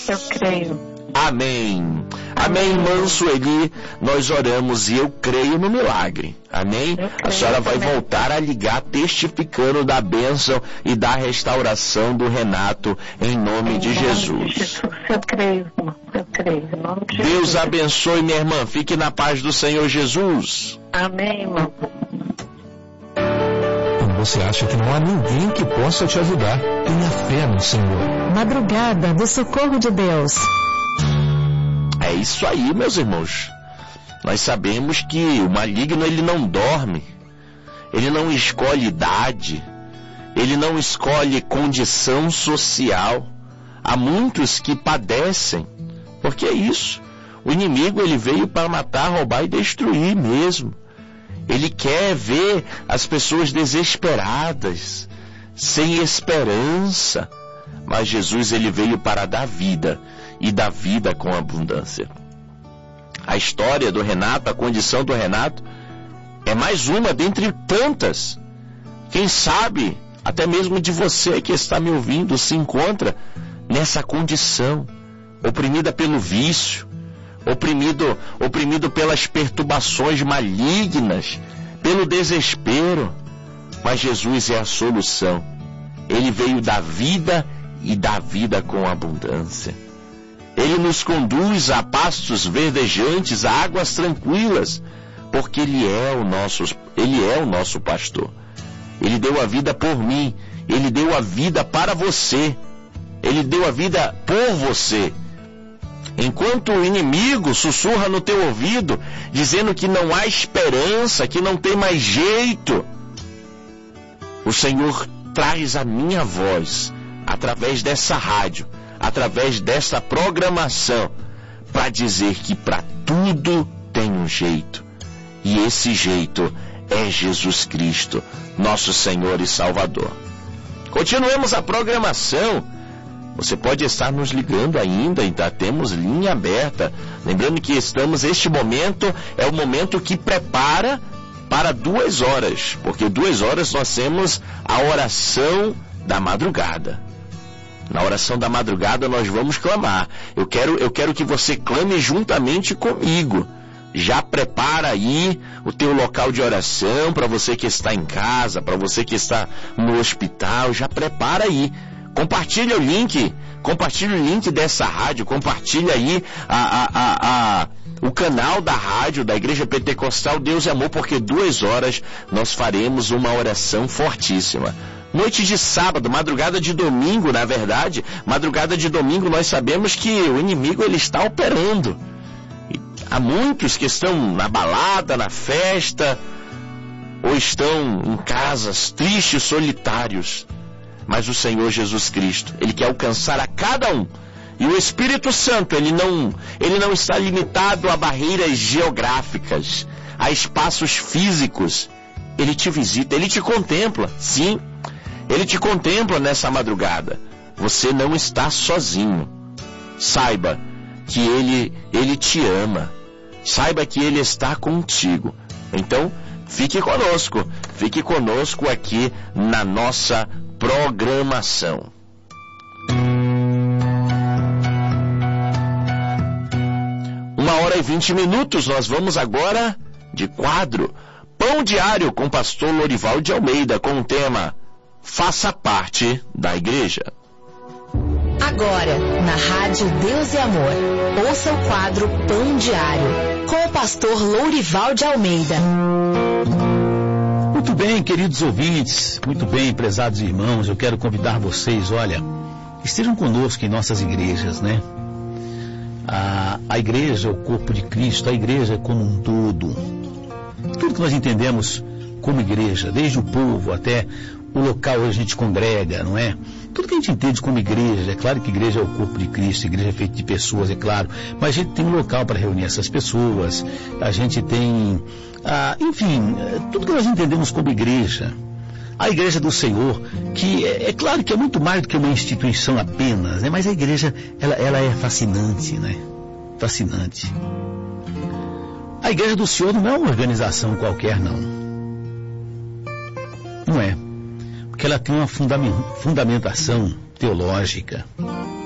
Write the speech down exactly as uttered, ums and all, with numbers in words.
Eu creio. Amém. Amém, irmã Sueli. Nós oramos e eu creio no milagre. Amém? A senhora vai voltar a ligar testificando da bênção e da restauração do Renato em nome de Jesus. Eu creio, irmão. Eu creio. Em nome de Jesus. Deus abençoe, minha irmã. Fique na paz do Senhor Jesus. Amém, irmão. Você acha que não há ninguém que possa te ajudar? Tenha fé no Senhor. Madrugada do Socorro de Deus. É isso aí, meus irmãos. Nós sabemos que o maligno, ele não dorme. Ele não escolhe idade. Ele não escolhe condição social. Há muitos que padecem. Porque é isso. O inimigo, ele veio para matar, roubar e destruir mesmo. Ele quer ver as pessoas desesperadas, sem esperança. Mas Jesus, ele veio para dar vida, e dar vida com abundância. A história do Renato, a condição do Renato, é mais uma dentre tantas. Quem sabe, até mesmo de você que está me ouvindo, se encontra nessa condição, oprimida pelo vício, Oprimido, oprimido pelas perturbações malignas, pelo desespero. Mas Jesus é a solução. Ele veio dar vida e dar vida com abundância. Ele nos conduz a pastos verdejantes, a águas tranquilas, porque Ele é o nosso, Ele é o nosso pastor. Ele deu a vida por mim, Ele deu a vida para você, Ele deu a vida por você. Enquanto o inimigo sussurra no teu ouvido, dizendo que não há esperança, que não tem mais jeito, o Senhor traz a minha voz, através dessa rádio, através dessa programação, para dizer que para tudo tem um jeito. E esse jeito é Jesus Cristo, nosso Senhor e Salvador. Continuemos a programação. Você pode estar nos ligando ainda, ainda temos linha aberta. Lembrando que estamos, este momento é o momento que prepara para duas horas, porque duas horas nós temos a oração da madrugada. Na oração da madrugada nós vamos clamar. Eu quero, eu quero que você clame juntamente comigo. Já prepara aí o teu local de oração, para você que está em casa, para você que está no hospital, já prepara aí. Compartilha o link, compartilha o link dessa rádio, compartilha aí a, a, a, a, o canal da rádio da Igreja Pentecostal Deus e Amor, porque duas horas nós faremos uma oração fortíssima. Noite de sábado, madrugada de domingo, na verdade, madrugada de domingo nós sabemos que o inimigo ele está operando. E há muitos que estão na balada, na festa, ou estão em casas tristes, solitários. Mas o Senhor Jesus Cristo, Ele quer alcançar a cada um. E o Espírito Santo, Ele não, ele não está limitado a barreiras geográficas, a espaços físicos. Ele te visita, Ele te contempla, sim. Ele te contempla nessa madrugada. Você não está sozinho. Saiba que Ele, Ele te ama. Saiba que Ele está contigo. Então, fique conosco. Fique conosco aqui na nossa programação. Uma hora e vinte minutos, nós vamos agora de quadro Pão Diário com o pastor Lorival de Almeida, com o tema Faça Parte da Igreja. Agora, na Rádio Deus e Amor, ouça o quadro Pão Diário, com o pastor Lorival de Almeida. Muito bem, queridos ouvintes, muito bem, prezados irmãos, eu quero convidar vocês, olha, estejam conosco em nossas igrejas, né? A, a igreja é o corpo de Cristo, a igreja é como um todo. Tudo que nós entendemos como igreja, desde o povo até o local onde a gente congrega, não é? Tudo que a gente entende como igreja, é claro que igreja é o corpo de Cristo, igreja é feita de pessoas, é claro, mas a gente tem um local para reunir essas pessoas, a gente tem, ah, enfim, tudo que nós entendemos como igreja. A igreja do Senhor, que é, é claro que é muito mais do que uma instituição apenas, né? Mas a igreja, ela, ela é fascinante, né? Fascinante. A igreja do Senhor não é uma organização qualquer, não. Não é. Porque ela tem uma fundamentação teológica.